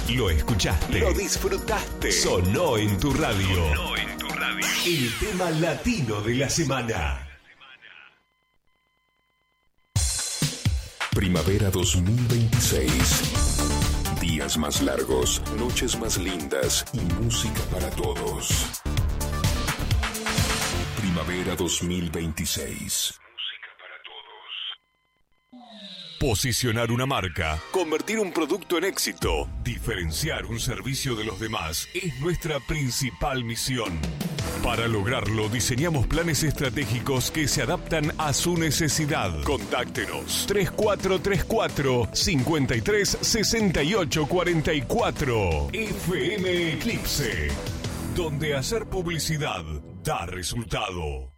Lo escuchaste. Lo disfrutaste. Sonó en tu radio. El tema latino de la semana. Primavera 2026. Días más largos, noches más lindas y música para todos. Primavera 2026. Posicionar una marca, Convertir un producto en éxito. diferenciar un servicio de los demás es nuestra principal misión. Para lograrlo, diseñamos planes estratégicos que se adaptan a su necesidad. Contáctenos 3434 53 68 44. FM Eclipse, donde hacer publicidad da resultado.